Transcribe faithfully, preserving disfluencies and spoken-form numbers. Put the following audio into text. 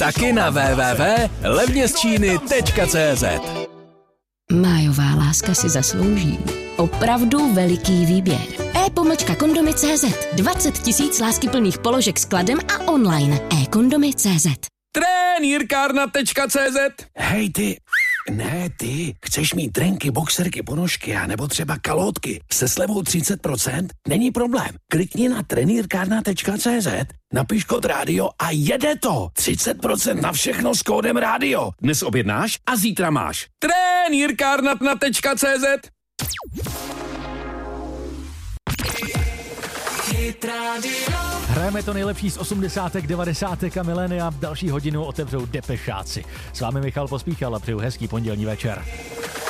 Taky na w w w tečka levně z číny tečka cé zet. Májová láska si zaslouží opravdu veliký výběr. e-pomlčka kondomy tečka cé zet. dvacet tisíc láskyplných položek s kladem a online. e-kondomy tečka cé zet. Trenýrkárna tečka cé zet. Hej ty, ne ty, chceš mít trenky, boxerky, ponožky a nebo třeba kalótky se slevou třicet procent? Není problém. Klikni na trenýrkárna tečka cé zet, napiš kód rádio a jede to. třicet procent na všechno s kódem rádio. Dnes objednáš a zítra máš. Trenýrkárna tečka cé zet. Hrajeme to nejlepší z osmdesátek, devadesátek a milénia. Další hodinu otevřou Depešáci. S vámi Michal Pospíchal a přeju hezký pondělní večer.